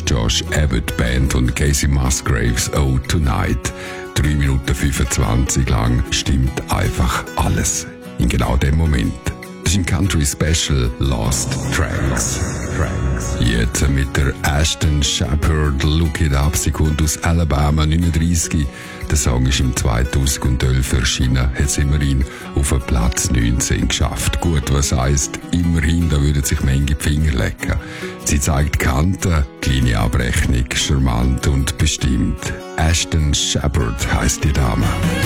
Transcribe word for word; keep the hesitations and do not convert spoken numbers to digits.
Josh Abbott Band und Casey Musgraves Oh Tonight. drei Minuten fünfundzwanzig lang stimmt einfach alles. In genau dem Moment. Das ist ein Country Special Lost Tracks. Tracks. Jetzt mit der Ashton Shepherd Look It Up. Sie kommt aus Alabama, neununddreissig. Der Song ist im zweitausendelf erschienen, hat es immerhin auf den Platz neunzehn geschafft. Gut, was heisst immerhin, da würden sich Menge die Finger lecken. Sie zeigt Kanten, kleine Abrechnung, charmant und bestimmt. Ashton Shepherd heisst die Dame.